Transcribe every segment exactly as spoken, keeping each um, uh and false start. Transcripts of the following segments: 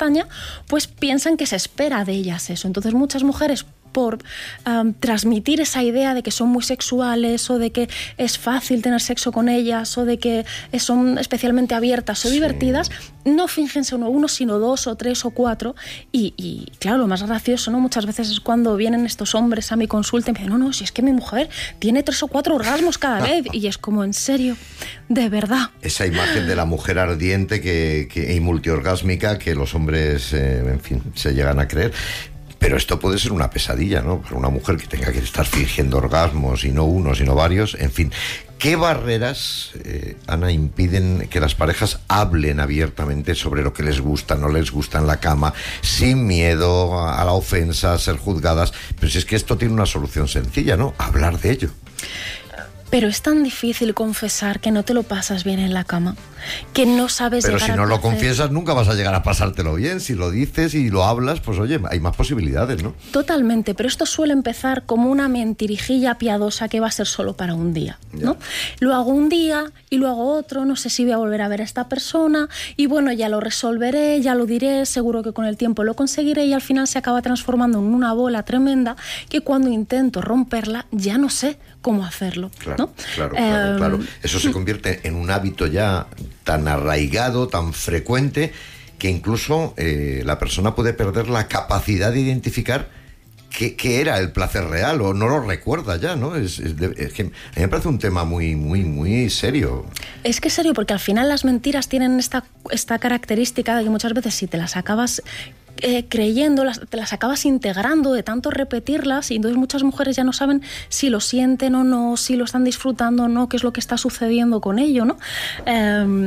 castaña, pues piensan que se espera de ellas eso. Entonces muchas mujeres, por um, transmitir esa idea de que son muy sexuales o de que es fácil tener sexo con ellas o de que son especialmente abiertas o sí. divertidas, no fingen ser uno uno, sino dos o tres o cuatro. Y, y claro, lo más gracioso, ¿no? Muchas veces es cuando vienen estos hombres a mi consulta y me dicen, no, no, si es que mi mujer tiene tres o cuatro orgasmos cada vez. Y es como, en serio, de verdad. Esa imagen de la mujer ardiente que, que, y multiorgásmica que los hombres, eh, en fin, se llegan a creer. Pero esto puede ser una pesadilla, ¿no? Para una mujer que tenga que estar fingiendo orgasmos, y no uno, sino varios. En fin, ¿qué barreras, eh, Ana, impiden que las parejas hablen abiertamente sobre lo que les gusta, no les gusta en la cama, sin miedo a la ofensa, a ser juzgadas? Pero si es que esto tiene una solución sencilla, ¿no? Hablar de ello. Pero es tan difícil confesar que no te lo pasas bien en la cama, que no sabes Pero llegar si no al lo placer. confiesas, nunca vas a llegar a pasártelo bien. Si lo dices y lo hablas, pues oye, hay más posibilidades, ¿no? Totalmente, pero esto suele empezar como una mentirijilla piadosa que va a ser solo para un día, ¿no? Ya. Lo hago un día y lo hago otro, no sé si voy a volver a ver a esta persona y bueno, ya lo resolveré, ya lo diré, seguro que con el tiempo lo conseguiré, y al final se acaba transformando en una bola tremenda que cuando intento romperla ya no sé cómo hacerlo, claro, ¿no? Claro, claro, eh, claro. Eso se convierte en un hábito ya tan arraigado, tan frecuente, que incluso eh, la persona puede perder la capacidad de identificar qué, qué era el placer real, o no lo recuerda ya, ¿no? Es, es, de, es que a mí me parece un tema muy, muy, muy serio. Es que es serio, porque al final las mentiras tienen esta, esta característica de que muchas veces si te las acabas Eh, creyendo, las, te las acabas integrando de tanto repetirlas, y entonces muchas mujeres ya no saben si lo sienten o no, si lo están disfrutando o no, qué es lo que está sucediendo con ello, ¿no? Eh,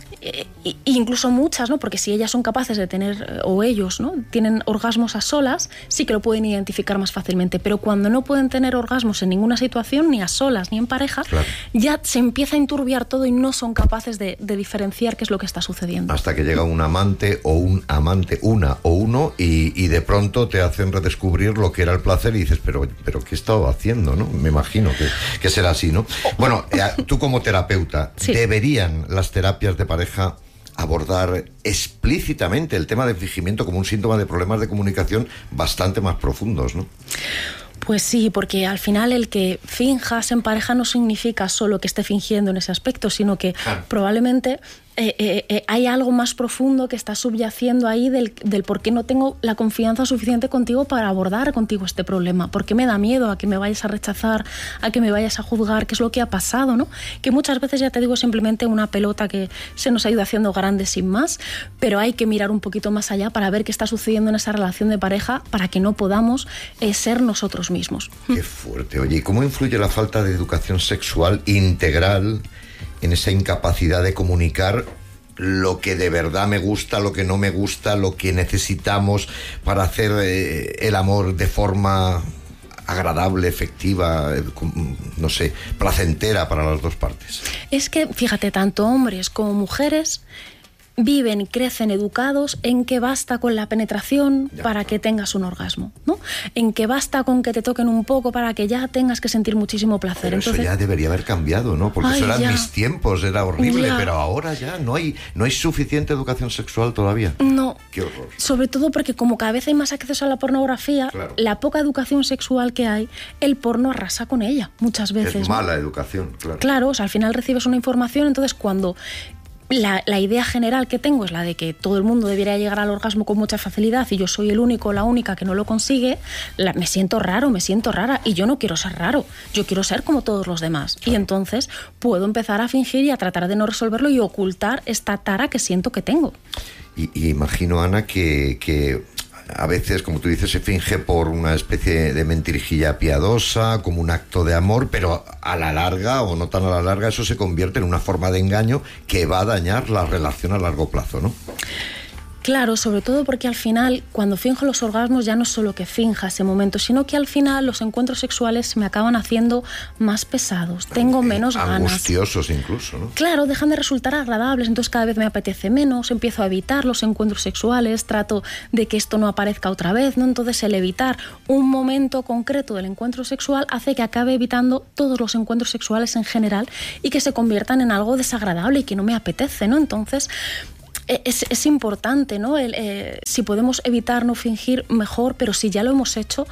E incluso muchas, ¿no? Porque si ellas son capaces de tener, o ellos, ¿no? Tienen orgasmos a solas, sí que lo pueden identificar más fácilmente, pero cuando no pueden tener orgasmos en ninguna situación, ni a solas ni en pareja, claro, ya se empieza a enturbiar todo y no son capaces de, de diferenciar qué es lo que está sucediendo. Hasta que llega un amante o un amante, una o uno, y, y de pronto te hacen redescubrir lo que era el placer y dices, pero, pero ¿qué he estado haciendo, no? Me imagino que, que será así, ¿no? Bueno, eh, tú como terapeuta, sí. ¿deberían las terapias de pareja abordar explícitamente el tema del fingimiento como un síntoma de problemas de comunicación bastante más profundos, ¿no? Pues sí, porque al final el que finjas en pareja no significa solo que esté fingiendo en ese aspecto, sino que claro, probablemente eh, eh, eh, hay algo más profundo que está subyaciendo ahí del, del por qué no tengo la confianza suficiente contigo para abordar contigo este problema, por qué me da miedo a que me vayas a rechazar, a que me vayas a juzgar, qué es lo que ha pasado, ¿no? Que muchas veces, ya te digo, simplemente una pelota que se nos ha ido haciendo grande sin más, pero hay que mirar un poquito más allá para ver qué está sucediendo en esa relación de pareja para que no podamos eh, ser nosotros mismos. Qué fuerte. Oye, ¿y cómo influye la falta de educación sexual integral en esa incapacidad de comunicar lo que de verdad me gusta, lo que no me gusta, lo que necesitamos para hacer eh, el amor de forma agradable, efectiva, eh, no sé, placentera para las dos partes? Es que, fíjate, tanto hombres como mujeres viven y crecen educados en que basta con la penetración ya, para que tengas un orgasmo, ¿no? En que basta con que te toquen un poco para que ya tengas que sentir muchísimo placer. Pero Entonces, eso ya debería haber cambiado, ¿no? Porque ay, eso eran ya. mis tiempos, era horrible, ya. Pero ahora ya no hay, no hay suficiente educación sexual todavía. No. Qué horror. Sobre todo porque como cada vez hay más acceso a la pornografía, claro, la poca educación sexual que hay, el porno arrasa con ella muchas veces. Es ¿no? mala educación, claro. Claro, o sea, al final recibes una información, entonces cuando La, la idea general que tengo es la de que todo el mundo debería llegar al orgasmo con mucha facilidad y yo soy el único o la única que no lo consigue, la, me siento raro, me siento rara, y yo no quiero ser raro, yo quiero ser como todos los demás. Claro. Y entonces puedo empezar a fingir y a tratar de no resolverlo y ocultar esta tara que siento que tengo. Y, y imagino, Ana, que... que... a veces, como tú dices, se finge por una especie de mentirijilla piadosa, como un acto de amor, pero a la larga, o no tan a la larga, eso se convierte en una forma de engaño que va a dañar la relación a largo plazo, ¿no? Claro, sobre todo porque al final, cuando finjo los orgasmos, ya no es solo que finja ese momento, sino que al final los encuentros sexuales se me acaban haciendo más pesados, tengo eh, menos ganas. Angustiosos incluso, ¿no? Claro, dejan de resultar agradables, entonces cada vez me apetece menos, empiezo a evitar los encuentros sexuales, trato de que esto no aparezca otra vez, ¿no? Entonces el evitar un momento concreto del encuentro sexual hace que acabe evitando todos los encuentros sexuales en general y que se conviertan en algo desagradable y que no me apetece, ¿no? Entonces es, es importante, ¿no? El, eh, si podemos evitar no fingir, mejor, pero si ya lo hemos hecho,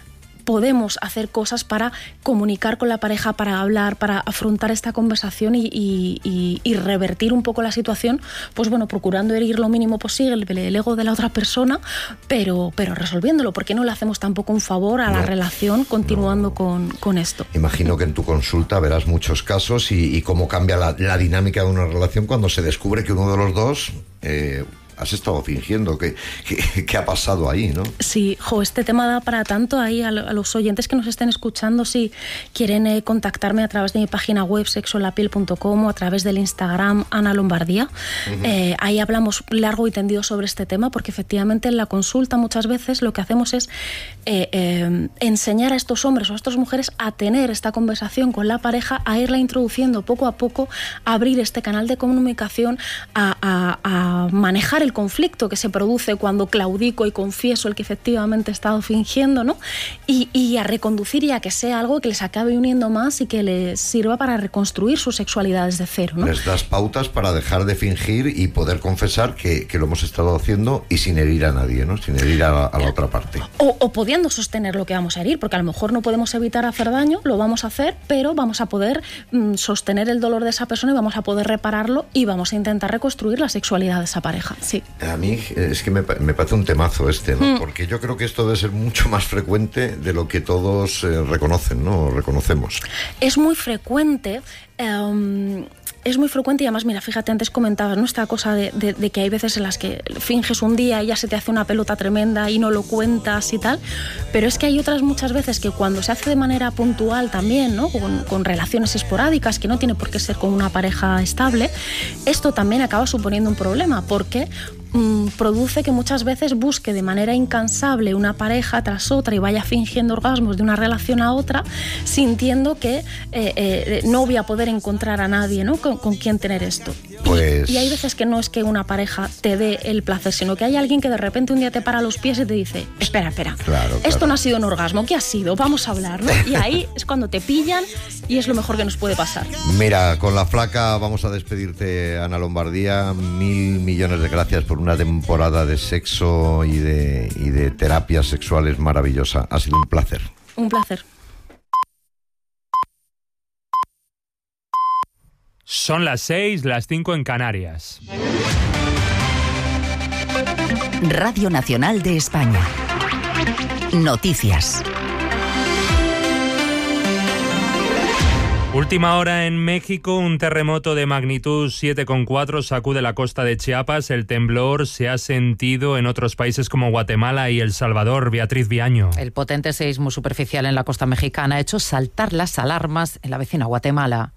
podemos hacer cosas para comunicar con la pareja, para hablar, para afrontar esta conversación y, y, y, y revertir un poco la situación, pues bueno, procurando herir lo mínimo posible el ego de la otra persona, pero, pero resolviéndolo, porque no le hacemos tampoco un favor a la no, relación continuando no. con, con esto. Imagino que en tu consulta verás muchos casos y, y cómo cambia la, la dinámica de una relación cuando se descubre que uno de los dos... Eh, has estado fingiendo. ¿Qué, qué, qué ha pasado ahí, no? Sí, jo, este tema da para tanto. Ahí a, a los oyentes que nos estén escuchando, si quieren eh, contactarme a través de mi página web sexo en la piel punto com o a través del Instagram Ana Lombardía. Uh-huh. eh, ahí hablamos largo y tendido sobre este tema, porque efectivamente en la consulta muchas veces lo que hacemos es eh, eh, enseñar a estos hombres o a estas mujeres a tener esta conversación con la pareja, a irla introduciendo poco a poco, a abrir este canal de comunicación, a, a, a manejar el conflicto que se produce cuando claudico y confieso el que efectivamente he estado fingiendo, ¿no? Y, y a reconducir y a que sea algo que les acabe uniendo más y que les sirva para reconstruir su sexualidad desde cero, ¿no? Les das pautas para dejar de fingir y poder confesar que, que lo hemos estado haciendo y sin herir a nadie, ¿no? Sin herir a la, a la otra parte. O, o pudiendo sostener lo que vamos a herir, porque a lo mejor no podemos evitar hacer daño, lo vamos a hacer, pero vamos a poder mm, sostener el dolor de esa persona y vamos a poder repararlo y vamos a intentar reconstruir la sexualidad de esa pareja. Sí. A mí es que me, me parece un temazo este, ¿no? Mm. Porque yo creo que esto debe ser mucho más frecuente de lo que todos eh, reconocen, ¿no? Reconocemos. Es muy frecuente. Um, es muy frecuente y además, mira, fíjate, antes comentabas, ¿no? Esta cosa de, de, de que hay veces en las que finges un día y ya se te hace una pelota tremenda y no lo cuentas y tal, pero es que hay otras muchas veces que cuando se hace de manera puntual también, ¿no? Con, con relaciones esporádicas, que no tiene por qué ser con una pareja estable, esto también acaba suponiendo un problema, porque mmm, produce que muchas veces busque de manera incansable una pareja tras otra y vaya fingiendo orgasmos de una relación a otra, sintiendo que eh, eh, no voy a poder encontrar a nadie, ¿no? con, con quien tener esto. Pues... Y, y hay veces que no es que una pareja te dé el placer, sino que hay alguien que de repente un día te para los pies y te dice, espera, espera, claro, esto claro. no ha sido un orgasmo, ¿qué ha sido? Vamos a hablar, ¿no? Y ahí es cuando te pillan y es lo mejor que nos puede pasar. Mira, con la flaca vamos a despedirte, Ana Lombardía. Mil millones de gracias por una temporada de sexo y de, y de terapias sexuales maravillosa. Ha sido un placer. Un placer. Son las seis, las cinco en Canarias. Radio Nacional de España. Noticias. Última hora en México, un terremoto de magnitud siete coma cuatro sacude la costa de Chiapas. El temblor se ha sentido en otros países como Guatemala y El Salvador. Beatriz Viaño. El potente seísmo superficial en la costa mexicana ha hecho saltar las alarmas en la vecina Guatemala.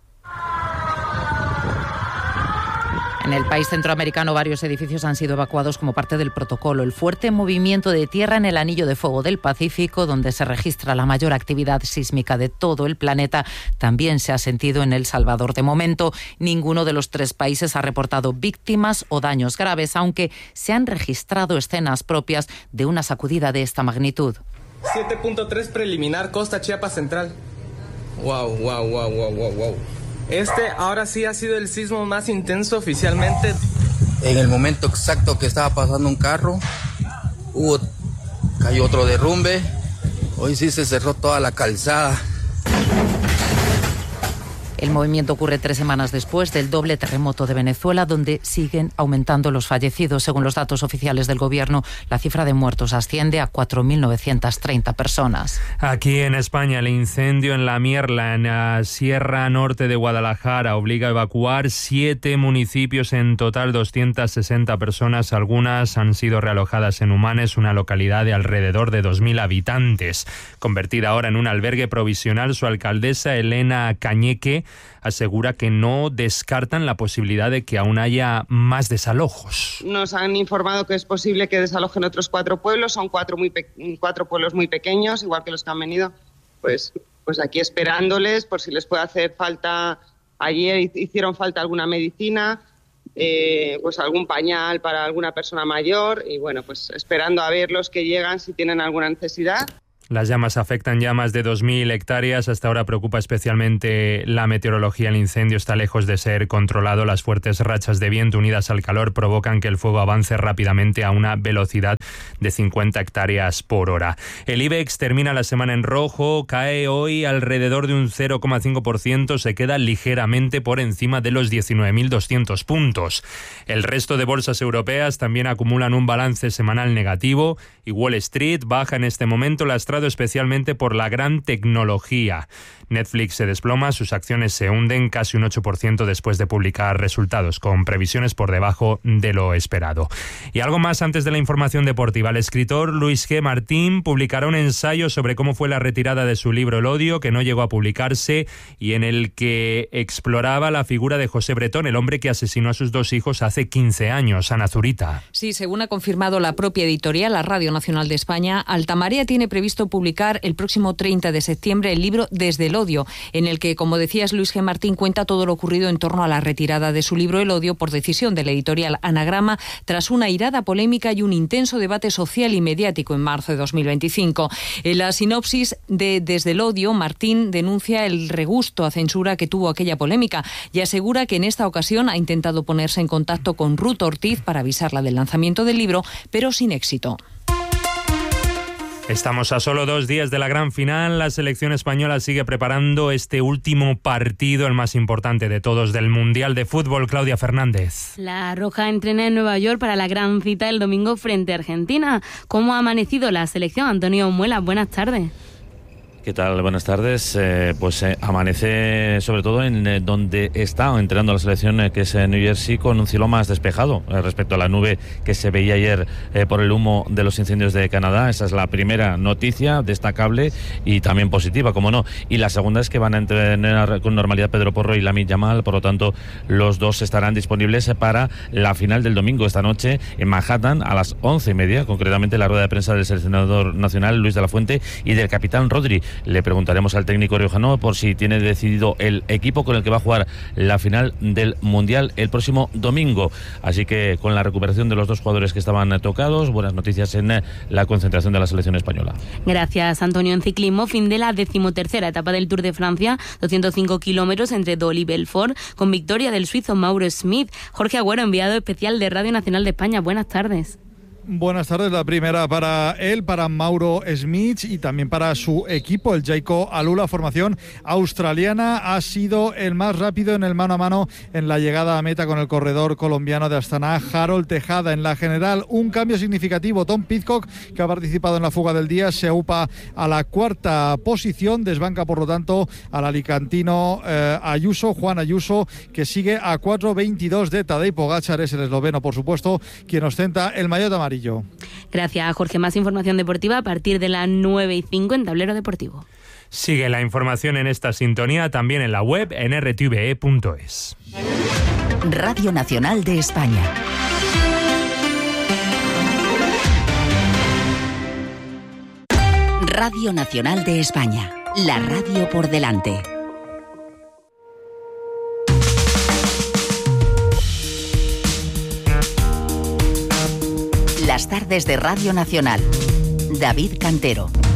En el país centroamericano varios edificios han sido evacuados como parte del protocolo. El fuerte movimiento de tierra en el anillo de fuego del Pacífico, donde se registra la mayor actividad sísmica de todo el planeta, también se ha sentido en El Salvador. De momento, ninguno de los tres países ha reportado víctimas o daños graves, aunque se han registrado escenas propias de una sacudida de esta magnitud. siete punto tres preliminar, costa Chiapas Central. Wow, wow, wow, wow, wow, wow. Este ahora sí ha sido el sismo más intenso oficialmente. En el momento exacto que estaba pasando un carro, hubo, cayó otro derrumbe. Hoy sí se cerró toda la calzada. El movimiento ocurre tres semanas después del doble terremoto de Venezuela, donde siguen aumentando los fallecidos. Según los datos oficiales del gobierno, la cifra de muertos asciende a cuatro mil novecientas treinta personas. Aquí en España, el incendio en La Mierla, en la Sierra Norte de Guadalajara, obliga a evacuar siete municipios, en total doscientas sesenta personas. Algunas han sido realojadas en Humanes, una localidad de alrededor de dos mil habitantes. Convertida ahora en un albergue provisional, su alcaldesa, Elena Cañeque, asegura que no descartan la posibilidad de que aún haya más desalojos. Nos han informado que es posible que desalojen otros cuatro pueblos, son cuatro, muy pe- cuatro pueblos muy pequeños, igual que los que han venido, pues, pues aquí esperándoles por si les puede hacer falta. Ayer hicieron falta alguna medicina, eh, pues algún pañal para alguna persona mayor y bueno, pues esperando a ver los que llegan si tienen alguna necesidad. Las llamas afectan ya más de dos mil hectáreas. Hasta ahora preocupa especialmente la meteorología. El incendio está lejos de ser controlado. Las fuertes rachas de viento unidas al calor provocan que el fuego avance rápidamente a una velocidad de cincuenta hectáreas por hora. El IBEX termina la semana en rojo, cae hoy alrededor de un cero coma cinco por ciento, se queda ligeramente por encima de los diecinueve mil doscientos puntos. El resto de bolsas europeas también acumulan un balance semanal negativo y Wall Street baja en este momento, lastrado especialmente por la gran tecnología. Netflix se desploma, sus acciones se hunden casi un ocho por ciento después de publicar resultados, con previsiones por debajo de lo esperado. Y algo más antes de la información deportiva. El escritor Luis G. Martín publicará un ensayo sobre cómo fue la retirada de su libro El odio, que no llegó a publicarse, y en el que exploraba la figura de José Bretón, el hombre que asesinó a sus dos hijos hace quince años. Ana Zurita. Sí, según ha confirmado la propia editorial, la Radio Nacional de España, Altamarea tiene previsto publicar el próximo treinta de septiembre el libro Desde el odio, en el que, como decías, Luis G. Martín cuenta todo lo ocurrido en torno a la retirada de su libro El odio por decisión de la editorial Anagrama, tras una airada polémica y un intenso debate social y mediático en marzo de dos mil veinticinco. En la sinopsis de Desde el odio, Martín denuncia el regusto a censura que tuvo aquella polémica y asegura que en esta ocasión ha intentado ponerse en contacto con Ruth Ortiz para avisarla del lanzamiento del libro, pero sin éxito. Estamos a solo dos días de la gran final. La selección española sigue preparando este último partido, el más importante de todos del Mundial de Fútbol. Claudia Fernández. La Roja entrena en Nueva York para la gran cita el domingo frente a Argentina. ¿Cómo ha amanecido la selección? Antonio Muela, buenas tardes. ¿Qué tal? Buenas tardes. Eh, pues eh, amanece sobre todo en eh, donde está entrenando la selección, eh, que es en New Jersey, con un cielo más despejado eh, respecto a la nube que se veía ayer eh, por el humo de los incendios de Canadá. Esa es la primera noticia destacable y también positiva, como no. Y la segunda es que van a entrenar con normalidad Pedro Porro y Lamine Yamal, por lo tanto los dos estarán disponibles para la final del domingo esta noche en Manhattan a las once y media, concretamente la rueda de prensa del seleccionador nacional Luis de la Fuente y del capitán Rodri. Le preguntaremos al técnico riojano por si tiene decidido el equipo con el que va a jugar la final del Mundial el próximo domingo. Así que con la recuperación de los dos jugadores que estaban tocados, buenas noticias en la concentración de la selección española. Gracias, Antonio. En ciclismo, fin de la decimotercera etapa del Tour de Francia, doscientos cinco kilómetros entre Dole y Belfort, con victoria del suizo Mauro Smith. Jorge Agüero, enviado especial de Radio Nacional de España. Buenas tardes. Buenas tardes, la primera para él, para Mauro Smith y también para su equipo, el Jayco Alula, formación australiana. Ha sido el más rápido en el mano a mano en la llegada a meta con el corredor colombiano de Astana, Harold Tejada. En la general, un cambio significativo. Tom Pidcock, que ha participado en la fuga del día, se aupa a la cuarta posición, desbanca por lo tanto al alicantino eh, Ayuso, Juan Ayuso, que sigue a cuatro veintidós de Tadej Pogačar. Es el esloveno, por supuesto, quien ostenta el maillot amarillo. Gracias, Jorge. Más información deportiva a partir de las nueve y cinco en Tablero Deportivo. Sigue la información en esta sintonía, también en la web en r t v e punto es. Radio Nacional de España. Radio Nacional de España. La radio por delante. Las tardes de Radio Nacional. David Cantero.